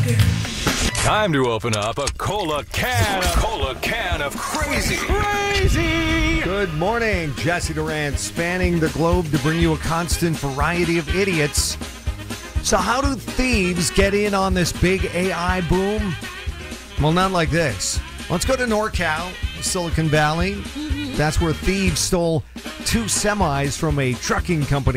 Time to open up a cola can of crazy. Good morning, Jesse Durant, spanning the globe to bring you a constant variety of idiots. So how do thieves get in on this big AI boom? Well, not like this. Let's go to NorCal, Silicon Valley. That's where thieves stole 2 semis from a trucking company